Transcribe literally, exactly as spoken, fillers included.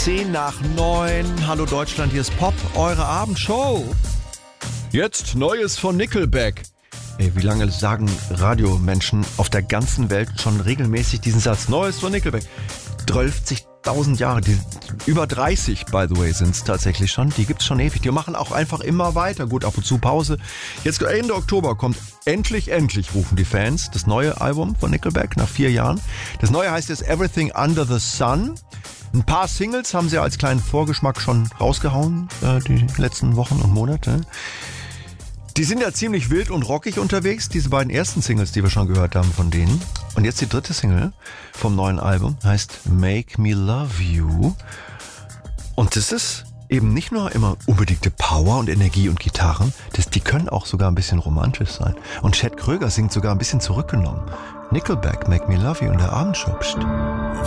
Zehn nach neun. Hallo Deutschland, hier ist Pop, eure Abendshow. Jetzt Neues von Nickelback. Ey, wie lange sagen Radiomenschen auf der ganzen Welt schon regelmäßig diesen Satz? Neues von Nickelback. dreißigtausend Jahre, die, über dreißig, by the way, sind es tatsächlich schon. Die gibt's schon ewig. Die machen auch einfach immer weiter. Gut, ab und zu Pause. Jetzt Ende Oktober kommt endlich, endlich, rufen die Fans, das neue Album von Nickelback nach vier Jahren. Das neue heißt jetzt Everything Under the Sun. Ein paar Singles haben sie als kleinen Vorgeschmack schon rausgehauen, äh, die letzten Wochen und Monate. Die sind ja ziemlich wild und rockig unterwegs, diese beiden ersten Singles, die wir schon gehört haben von denen. Und jetzt die dritte Single vom neuen Album, heißt Make Me Love You. Und das ist eben nicht nur immer unbedingte Power und Energie und Gitarren, das, die können auch sogar ein bisschen romantisch sein. Und Chad Kroeger singt sogar ein bisschen zurückgenommen. Nickelback, Make Me Love You in der Abendshow. Psst.